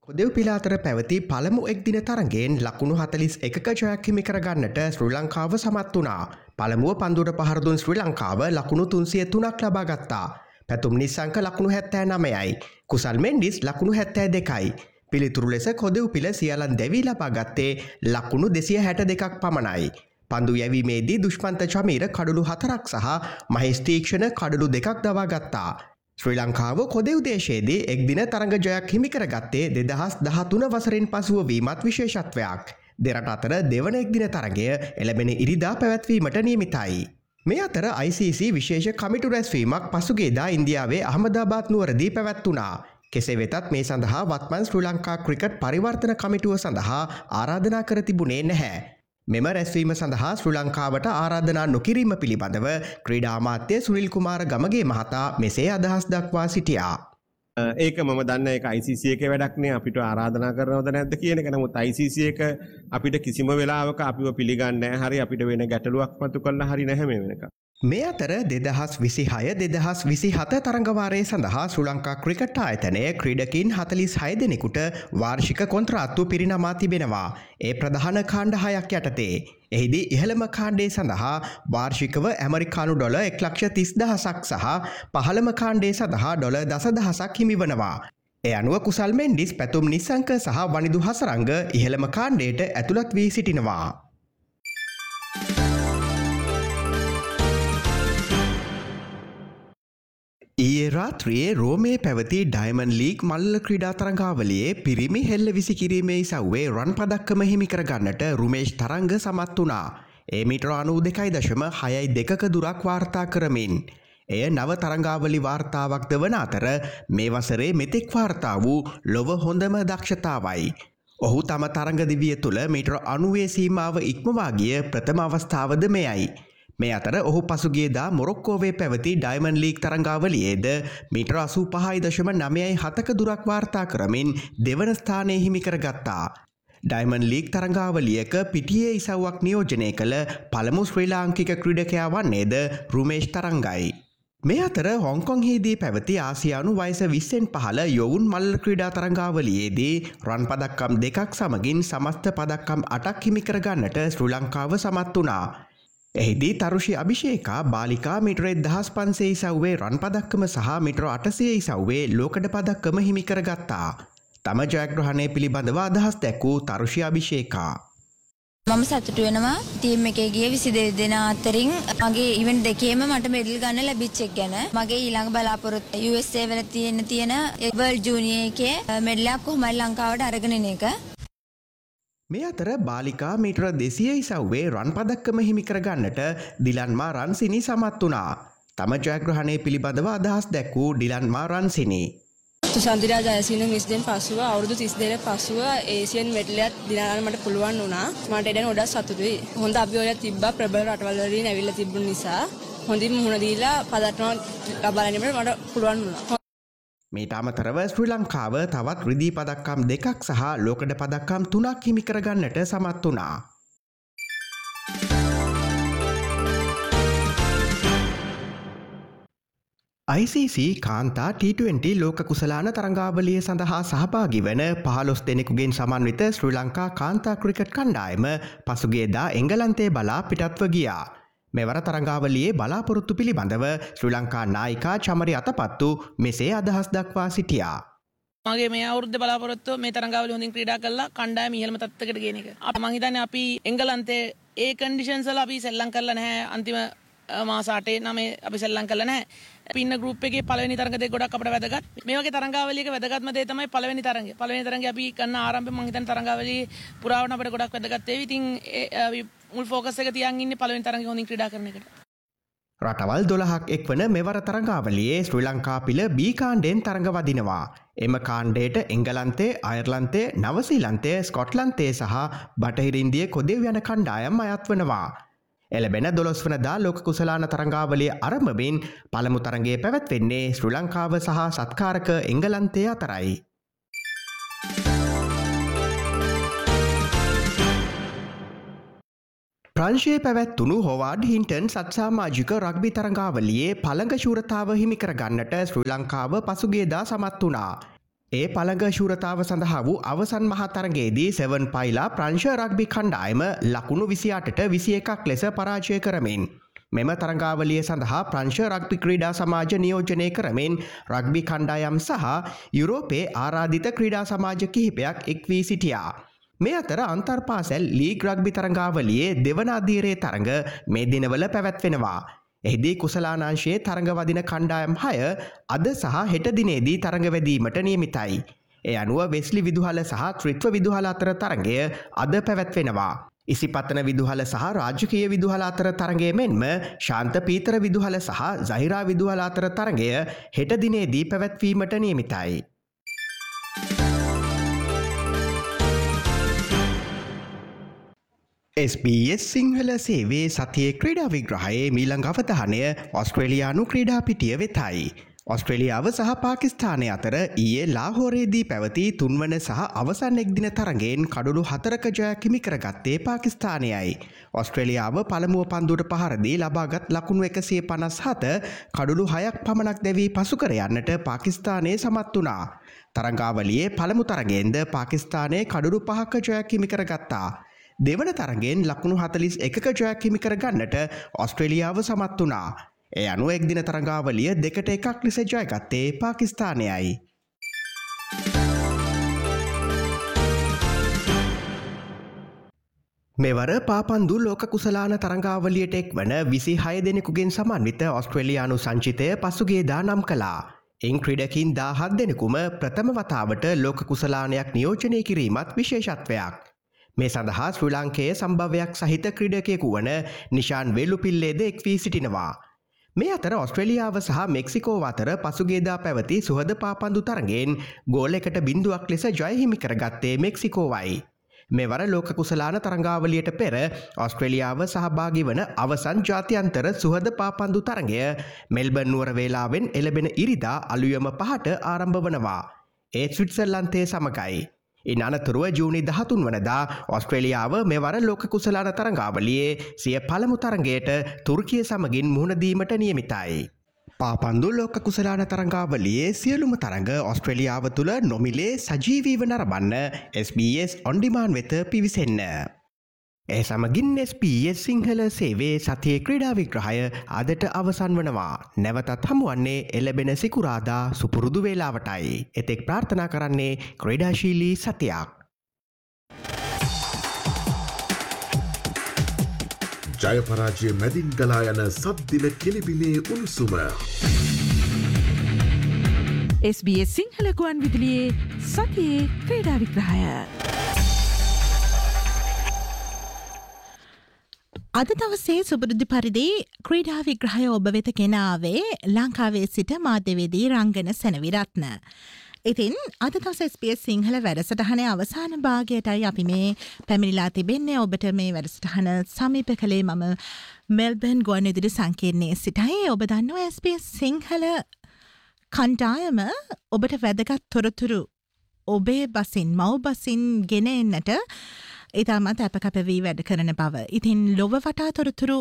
කොදෙව් පිළ අතර පැවති පළමු එක්දින තරගෙන් ලකුණු 41ක ජයක් හිමි කරගන්නට ශ්‍රී ලංකාව සමත් වුණා. පළමුව පන්දුවට පහර දුන් ශ්‍රී ලංකාව ලකුණු 303ක් ලබා ගත්තා. පැතුම් නිස්සංක ලකුණු 79යි. කුසල් මෙන්ඩිස් ලකුණු 72යි. පිළිතුරු ලෙස කොදෙව් පිළ සියලන් දෙවි ලබා ගත්තේ ලකුණු 262ක් පමණයි. පන්දු යැවීමේදී දුෂ්මන්ත චමීර කඩලු 4ක් සහ මහේෂ් තීක්ෂණ කඩලු 2ක් දවා ගත්තා. ශ්‍රී ලංකාව කොදෙව් දේශයේදී එක්දින තරඟ ජයක් හිමි කරගත්තේ 2013 වසරෙන් පසුව වීමත් විශේෂත්වයක්. දෙරට අතර දෙවන එක්දින තරඟය එළඹෙන ඉරිදා පැවැත්වීමට නියමිතයි. මේ අතර ICC විශේෂ කමිටු රැස්වීමක් පසුගියදා ඉන්දියාවේ අහමදාබාද් නුවරදී පැවැත්වුණා. කෙසේ වෙතත් මේ සඳහා වත්මන් ශ්‍රී ලංකා ක්‍රිකට් පරිවර්තන කමිටුව සඳහා ආරාධනා කර තිබුණේ නැහැ. මෙම රැස්වීම සඳහා ශ්‍රී ලංකාවට ආරාධනා නොකිරීම පිළිබඳව ක්‍රීඩා අමාත්‍ය සුනිල් කුමාර ගමගේ මහතා මෙසේ අදහස් දක්වා සිටියා. ඒක මම දන්න එක ICC එකේ වැඩක් නේ අපිට ආරාධනා කරනවද නැද්ද කියන එක. නමුත් ICC එක අපිට කිසිම වෙලාවක අපිව පිළිගන්නේ නැහැ. හරි අපිට වෙන ගැටලුවක් මතු කරලා හරි නැහැ මේ වෙනකම්. මේ අතර 2026-2027 තරඟවාරයේ සඳහා ශ්‍රී ලංකා ක්‍රිකට් ආයතනය ක්‍රීඩකින් 46 දෙනෙකුට වාර්ෂික කොන්ත්‍රාත්තු පිරිනමා තිබෙනවා. ඒ ප්‍රධාන කාණ්ඩ 6ක් යටතේ. එහිදී ඉහළම කාණ්ඩේ සඳහා වාර්ෂිකව ඇමරිකානු ඩොලර් 1,30,000ක් සහ පහළම කාණ්ඩේ සඳහා ඩොලර් 10,000ක් හිමිවනවා. ඒ අනුව කුසල් මෙන්ඩිස් පැතුම් නිස්සංක සහ වනිදු හසරංග ඉහළම කාණ්ඩයට ඇතුළත් වී සිටිනවා. ඊයේ රාත්‍රියේ රෝමයේ පැවති ඩයමන්ඩ් ලීග් මල්ල ක්‍රීඩා තරඟාවලියේ පිරිමි හෙල්ල විසිකිරීමේ ඉසව්වේ රන් පදක්කම හිමි කරගන්නට රුමේෂ් තරංග සමත් වුණා. ඒ මීටර 92.62ක දුරක් වාර්තා කරමින්. එය නව තරඟාවලි වාර්තාවක්ද වන අතර මේ වසරේ මෙතෙක් වාර්තා වූ ලොව හොඳම දක්ෂතාවයි. ඔහු තම තරඟ දිවිය තුළ මීටර 90 සීමාව ඉක්මවා ගිය ප්‍රථම අවස්ථාවද මෙයයි. මේ අතර ඔහු පසුගියදා මොරොක්කෝවේ පැවති ඩයමන්ඩ් ලීග් තරඟාවලියේද මීටර 85.97ක දුරක් වාර්තා කරමින් දෙවන ස්ථානය හිමි කරගත්තා. ඩයමන්ඩ් ලීග් තරඟාවලියක පිටියේ ඉසව්වක් නියෝජනය කළ පළමු ශ්‍රී ලාංකික ක්‍රීඩකයා වන්නේද රුමේෂ් තරංගයි. මේ අතර හොංකොංහිදී පැවති ආසියානු වයස 20න් පහළ යොවුන් මල්ල ක්‍රීඩා තරඟාවලියේදී රන් පදක්කම් 2ක් සමගින් සමස්ත පදක්කම් 8ක් හිමි කරගන්නට ශ්‍රී ලංකාව සමත් වුණා. එහිදී තරුෂි අභිෂේකා බාලිකා මීටර 1500 ඉසව්වේ රන් පදක්කම සහ මීටර 800 ඉසව්වේ ලෝකඩ පදක්කම හිමි කරගත්තා. තම ජයග්‍රහණය පිළිබඳව අදහස් දැක්වූ තරුෂි අභිෂේකා. මම සතුටු වෙනවා ටීම් එකේ ගිය 22 දෙනා අතරින් මගේ ඉවෙන්ට් දෙකේම මට මෙඩල් ගන්න ලැබිච්ච එක ගැන. මගේ ඊළඟ බලාපොරොත්තු USA වල තියෙන වර්ල්ඩ් ජූනියර් එකේ මෙඩලයක් කොහොමද ලංකාවට අරගෙන එන එක. මේ අතර බාලිකා මීටර 200 ඉසව්වේ රන් පදක්කම හිමි කරගන්නට ඩිලන්මා රන්සිනි සමත් වුණා. තම ජයග්‍රහණය පිළිබඳව අදහස් දැක්වූ ඩිලන්මා රන්සිනි. සන්දිරා ජයසිංහ මිස්ගෙන් පසුව අවුරුදු 32ක පසුව ඒසියන් මෙඩලයක් දිනගන්න මට පුළුවන් වුණා. මට එදැන ගොඩක් සතුටුයි. හොඳ අභියෝගයක් තිබ්බා ප්‍රබල රටවල් වලින් ඇවිල්ලා තිබුණ නිසා. හොඳින් මුහුණ දීලා පදක්කම ලබා ගැනීමට මට පුළුවන් වුණා. මේට අමතරව ශ්‍රී ලංකාව තවත් රිදී පදක්කම් 2ක් සහ ලෝකඩ පදක්කම් 3ක් හිමි කරගන්නට සමත් වුණා. ICC කාන්තා T20 ලෝක කුසලාන තරඟාවලිය සඳහා සහභාගී වන 15 දෙනෙකුගෙන් සමන්විත ශ්‍රී ලංකා කාන්තා ක්‍රිකට් කණ්ඩායම පසුගියදා එංගලන්තයේ බලා පිටත්ව ගියා. මෙවර තරඟාවලියේ බලාපොරොත්තු පිළිබඳව ශ්‍රී ලංකා නායිකා චමරි අතපත්තු මෙසේ අදහස් දක්වා සිටියා. මගේ මේ අවුරුද්දේ බලාපොරොත්තුව මේ තරඟාවලිය හොඳින් ක්‍රීඩා කරලා කණ්ඩායම ඉහළම තත්ත්වයකට ගෙන එක. මම හිතන්නේ අපි එංගලන්තයේ ඒ කන්ඩිෂන්ස් වල අපි සෙල්ලම් කරලා නැහැ. අන්තිම මාස 8-9 අපි සෙල්ලම් කරලා නැහැ. අපි ඉන්න ගෲප් එකේ පළවෙනි තරඟ දෙක ගොඩක් අපිට වැදගත්. මේ වගේ තරඟාවලියක වැදගත්ම දේ තමයි පළවෙනි තරඟය. පළවෙනි තරඟය අපි කරන ආරම්භය මම හිතන්නේ තරඟාවලියේ පුරාවන අපිට ගොඩක් වැදගත් වේවි. ඉතින් මුල් ෆෝකස් එක තියන් ඉන්නේ පළවෙනි තරඟේ හොඳින් ක්‍රීඩා කරන එකට. රටවල් 12ක් එක්වන මෙවර තරඟාවලියේ ශ්‍රී ලංකා පිළ B කාණ්ඩයෙන් තරඟ වදිනවා. එම කාණ්ඩයට එංගලන්තය, අයර්ලන්තය, නවසීලන්තය, ස්කොට්ලන්තය සහ බටහිර ඉන්දිය කොදෙව් යන කණ්ඩායම් අයත් වනවා. එළබෙන 12 වනදා ලෝක කුසලාන තරඟාවලිය ආරම්භයෙන් පළමු තරඟය පැවැත්වෙන්නේ ශ්‍රී ලංකාව සහ සත්කාරක එංගලන්තය අතරයි. ප්‍රංශයේ පැවැත්වුණු හොවාඩ් හින්ටන් සත්සාමාජික රග්බි තරඟාවලියේ පළඟ ශූරතාව හිමි කරගන්නට ශ්‍රී ලංකාව පසුගියදා සමත් වුණා. ඒ පළඟ ශූරතාව සඳහා වූ අවසන් මහතරගයේදී සෙවන් පයිලා ප්‍රංශ රග්බි කණ්ඩායම ලකුණු 28ට 21ක් ලෙස පරාජය කරමින් මෙම තරගාවලිය සඳහා ප්‍රංශ රග්බි ක්‍රීඩා සමාජ නියෝජනය කරමින් රග්බි කණ්ඩායම් සහ යුරෝපයේ ආරාධිත ක්‍රීඩා සමාජ කිහිපයක් එක් වී සිටියා. මේ අතර අන්තර්පාසැල් ලීග් රග්බි තරගාවලියේ දෙවන අධීරයේ තරඟ මේ දිනවල පැවැත්වෙනවා. එහිදී කුසලානාංශයේ තරඟ වදින කණ්ඩායම් 6 අද සහ හෙට දිනේදී තරඟ වැදීමට නියමිතයි. ඒ අනුව වෙස්ලි විදුහල සහ ත්‍රිත්ව විදුහල අතර තරඟය අද පැවැත්වෙනවා. ඉසිපතන විදුහල සහ රාජකීය විදුහල අතර තරඟය මෙන්ම ශාන්ත පීතර විදුහල සහ සහිරා විදුහල අතර තරඟය හෙට දිනේදී පැවැත්වීමට නියමිතයි. SBS සිංහල සේවේ සතියේ ක්‍රීඩා විග්‍රහයේ මීළඟ අවධානය ඔස්ට්‍රේලියානු ක්‍රීඩා පිටිය වෙතයි. ඔස්ට්‍රේලියාව සහ පාකිස්තානය අතර ඊයේ ලාහෝරයේදී පැවති තුන්වන සහ අවසන් එක්දින තරගෙන් කඩුළු 4ක ජයක් හිමි කරගත්තේ පාකිස්තානයයි. ඔස්ට්‍රේලියාව පළමුව පන්දුවට පහරදී ලබාගත් ලකුණු 157 කඩුළු 6ක් පමණක් දැවී පසු කර යන්නට පාකිස්තානයේ සමත් වුණා. තරගාවලියේ පළමු තරගෙන්ද පාකිස්තානයේ කඩුළු 5ක ජයක් හිමි කරගත්තා. දෙවන තරගෙන් ලකුණු 41ක ජයක් හිමි කර ගන්නට ඔස්ට්‍රේලියාව සමත් වුණා. ඒ අනුව එක්දින තරගාවලිය 2-1 ලෙස ජයගත්තේ පාකිස්තානයයි. මෙවර පාපන්දු ලෝක කුසලාන තරගාවලියට එක්වන 26 දෙනෙකුගෙන් සමන්විත ඔස්ට්‍රේලියානු සංචිතය පසුගියදා නම් කළා. එයින් ක්‍රීඩකින් 17 දෙනෙකුම ප්‍රථම වතාවට ලෝක කුසලානයක් නියෝජනය කිරීමත් විශේෂත්වයක්. මේ සඳහා ශ්‍රී ලාංකේය සම්භවයක් සහිත ක්‍රීඩකයෙකු වන නිශාන් වෙලුපිල්ලේද එක් වී සිටිනවා. මේ අතර ඔස්ට්‍රේලියාව සහ මෙක්සිකෝව අතර පසුගියදා පැවති සුහද පාපන්දු තරගෙන් ගෝල් 1-0ක් ලෙස ජය හිමි කරගත්තේ මෙක්සිකෝවයි. මෙවර ලෝක කුසලාන තරගාවලියට පෙර ඔස්ට්‍රේලියාව සහභාගී වන අවසන් ජාත්‍යන්තර සුහද පාපන්දු තරගය මෙල්බර්න් නුවර වේලාවෙන් එළඹෙන ඉරිදා අලුයම 5ට ආරම්භ වනවා. ඒ ස්විට්සර්ලන්තයේ සමගයි. ඉන් අනතුරුව ජූනි 13 වනදා ඔස්ට්‍රේලියාව මෙවර ලෝක කුසලාන තරගාවලියේ සිය පළමු තරගයට තුර්කිය සමගින් මුහුණ දීමට නියමිතයි. පාපන්දු ලෝක කුසලාන තරගාවලියේ සියලුම තරග ඔස්ට්‍රේලියාව තුළ නොමිලේ සජීවීව නරඹන්න SBS On Demand වෙත පිවිසෙන්න. ඒ සමගින් SBS සිංහල සේවේ සතියේ ක්‍රීඩා විග්‍රහය අදට අවසන් වනවා. නැවතත් හමුවන්නේ එළබෙන සිකුරාදා සුපුරුදු වේලාවටයි. එතෙක් ප්‍රාර්ථනා කරන්නේ ක්‍රීඩාශීලී සතියක්. ජය පරාජය මැදින් ගලා යන සද්දින කෙලිබිලේ උණුසුම. SBS සිංහල ගුවන් විදුලියේ සතියේ ක්‍රීඩා විග්‍රහය. අද දවසේ සුබුරුදු පරිදි ක්‍රීඩා විග්‍රහය ඔබ වෙත ගෙනාවේ ලංකාවේ සිට මාධ්‍යවේදී රංගන සෙනවිරත්න. ඉතින් අද දවස SBS සිංහල වැඩසටහනේ අවසාන භාගයටයි අපි මේ පැමිණිලා තිබෙන්නේ. ඔබට මේ වැඩසටහන සමීප කළේ මම මෙල්බර්න් ගුවන්විදුලි සංකීර්ණයේ සිටයි. ඔබ දන්නවා SBS සිංහල කණ්ඩායම ඔබට වැදගත් තොරතුරු ඔබේ බසින් මව් බසින් ගෙන එන්නට ඉතාමත් අප කැප වී වැඩ කරන බව. ඉතින් ලොව වටා තොරතුරු